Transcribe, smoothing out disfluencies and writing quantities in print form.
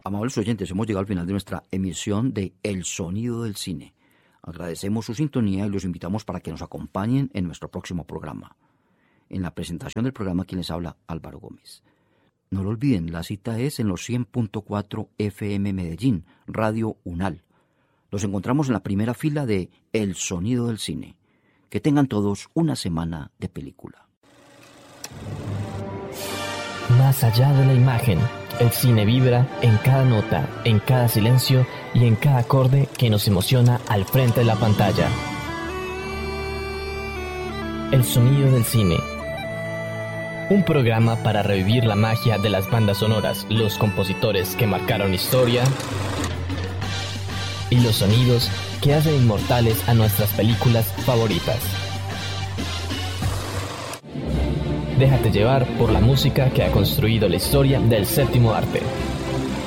Amables oyentes, hemos llegado al final de nuestra emisión de El Sonido del Cine. Agradecemos su sintonía y los invitamos para que nos acompañen en nuestro próximo programa. En la presentación del programa, quien les habla, Álvaro Gómez. No lo olviden, la cita es en los 100.4 FM Medellín, Radio UNAL. Los encontramos en la primera fila de El Sonido del Cine. Que tengan todos una semana de película. Más allá de la imagen, el cine vibra en cada nota, en cada silencio y en cada acorde que nos emociona al frente de la pantalla. El Sonido del Cine. Un programa para revivir la magia de las bandas sonoras, los compositores que marcaron historia y los sonidos que hacen inmortales a nuestras películas favoritas. Déjate llevar por la música que ha construido la historia del séptimo arte.